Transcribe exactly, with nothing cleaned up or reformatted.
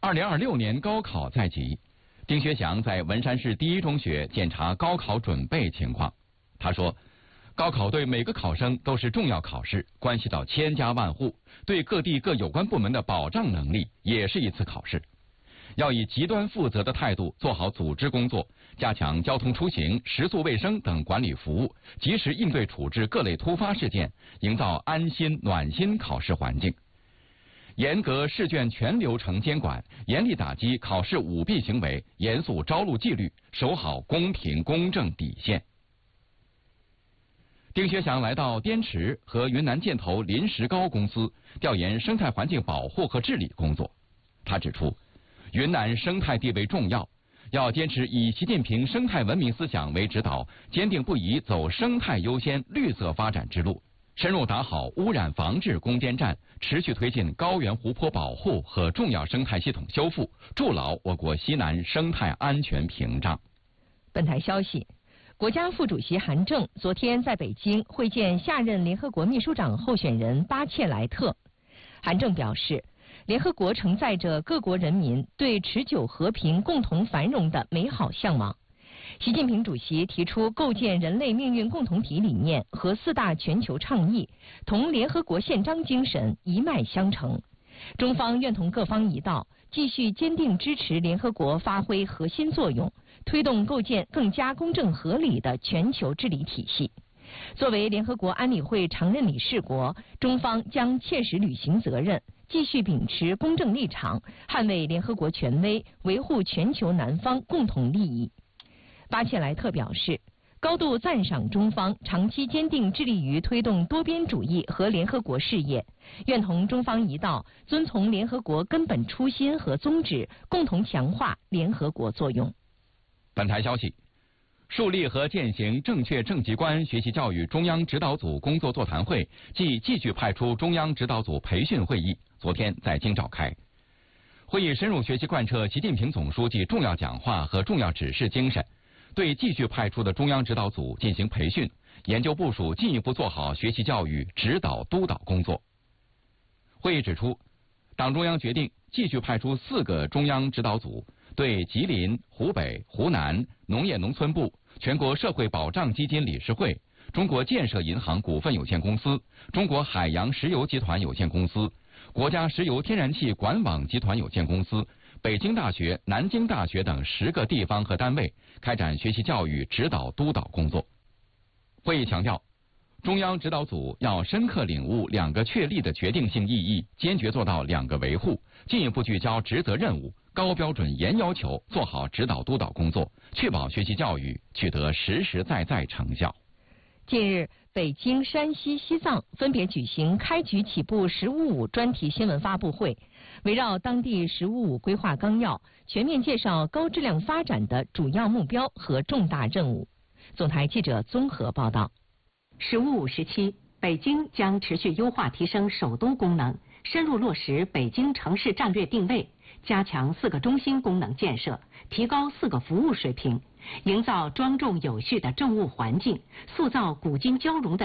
二零二六年高考在即，丁学祥在文山市第一中学检查高考准备情况。他说，高考对每个考生都是重要考试，关系到千家万户，对各地各有关部门的保障能力也是一次考试。要以极端负责的态度做好组织工作，加强交通出行、食宿卫生等管理服务，及时应对处置各类突发事件，营造安心暖心考试环境。严格试卷全流程监管，严厉打击考试舞弊行为，严肃招录纪律，守好公平公正底线。丁学祥来到滇池和云南建投临时高公司调研生态环境保护和治理工作。他指出，云南生态地位重要，要坚持以习近平生态文明思想为指导，坚定不移走生态优先、绿色发展之路，深入打好污染防治攻坚战，持续推进高原湖泊保护和重要生态系统修复，筑牢我国西南生态安全屏障。 本台消息，国家副主席韩正昨天在北京会见下任联合国秘书长候选人巴切莱特。韩正表示，联合国承载着各国人民对持久和平、共同繁荣的美好向往。习近平主席提出构建人类命运共同体理念和四大全球倡议，同联合国宪章精神一脉相承。中方愿同各方一道，继续坚定支持联合国发挥核心作用，推动构建更加公正合理的全球治理体系。作为联合国安理会常任理事国，中方将切实履行责任，继续秉持公正立场，捍卫联合国权威，维护全球南方共同利益。巴切莱特表示，高度赞赏中方长期坚定致力于推动多边主义和联合国事业，愿同中方一道，遵从联合国根本初心和宗旨，共同强化联合国作用。 本台消息，树立和践行正确政绩观学习教育中央指导组工作座谈会暨继续派出中央指导组培训会议昨天在京召开。会议深入学习贯彻习近平总书记重要讲话和重要指示精神，对继续派出的中央指导组进行培训，研究部署进一步做好学习教育指导督导工作。会议指出，党中央决定继续派出四个中央指导组，对吉林、湖北、湖南农业农村部、全国社会保障基金理事会、中国建设银行股份有限公司、中国海洋石油集团有限公司、国家石油天然气管网集团有限公司、北京大学、南京大学等十个地方和单位开展学习教育指导督导工作。会议强调，中央指导组要深刻领悟两个确立的决定性意义，坚决做到两个维护，进一步聚焦职责任务，高标准严要求，做好指导督导工作，确保学习教育取得实实在在成效。 近日，北京、山西、西藏分别举行开局起步“十五五”专题新闻发布会，围绕当地“十五五”规划纲要，全面介绍高质量发展的主要目标和重大任务。总台记者综合报道。 十五五时期，北京将持续优化提升首都功能，深入落实北京城市战略定位，加强四个中心功能建设，提高四个服务水平，营造庄重有序的政务环境，塑造古今交融的